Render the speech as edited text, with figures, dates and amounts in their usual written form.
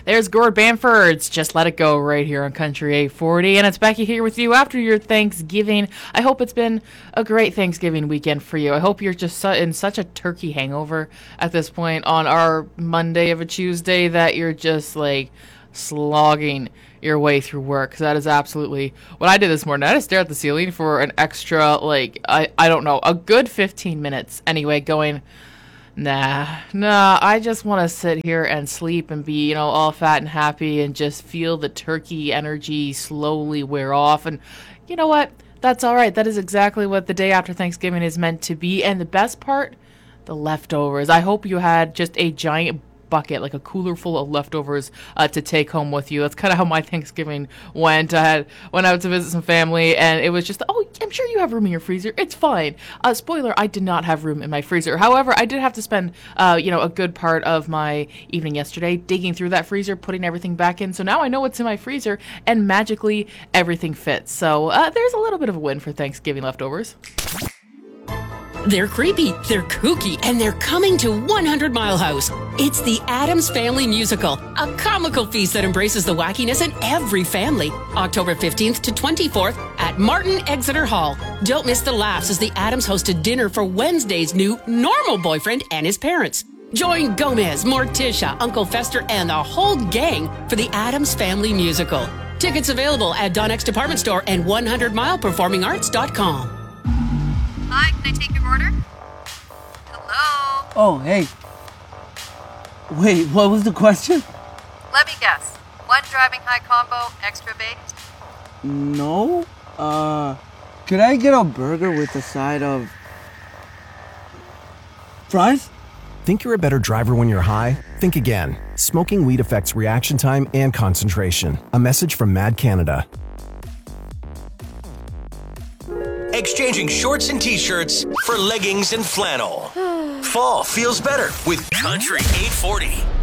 There's Gord Bamford's Just Let It Go right here on Country 840. And it's Becky here with you after your Thanksgiving. I hope it's been a great Thanksgiving weekend for you. I hope you're just in such a turkey hangover at this point on our Monday of a Tuesday that you're just like slogging your way through work. 'Cause that is absolutely what I did this morning. I had to stare at the ceiling for an extra, I don't know, a good 15 minutes anyway, going, Nah, I just want to sit here and sleep and be, all fat and happy and just feel the turkey energy slowly wear off. And you know what? That's all right. That is exactly what the day after Thanksgiving is meant to be. And the best part, the leftovers. I hope you had just a giant bucket, like a cooler full of leftovers to take home with you. That's kind of how my Thanksgiving went. Went out to visit some family, and it was just, I'm sure you have room in your freezer. It's fine. Spoiler, I did not have room in my freezer. However, I did have to spend, a good part of my evening yesterday digging through that freezer, putting everything back in. So now I know what's in my freezer, and magically everything fits. So there's a little bit of a win for Thanksgiving leftovers. They're creepy, they're kooky, and they're coming to 100 Mile House. It's the Addams Family Musical, a comical feast that embraces the wackiness in every family. October 15th to 24th at Martin Exeter Hall. Don't miss the laughs as the Addams host a dinner for Wednesday's new normal boyfriend and his parents. Join Gomez, Morticia, Uncle Fester, and the whole gang for the Addams Family Musical. Tickets available at Donnex Department Store and 100mileperformingarts.com. Hi, can I take your order? Hello? Oh, hey. Wait, what was the question? Let me guess. One driving high combo, extra baked? No. Could I get a burger with a side of fries? Think you're a better driver when you're high? Think again. Smoking weed affects reaction time and concentration. A message from Mad Canada. Exchanging shorts and t-shirts for leggings and flannel. Fall feels better with Country 840.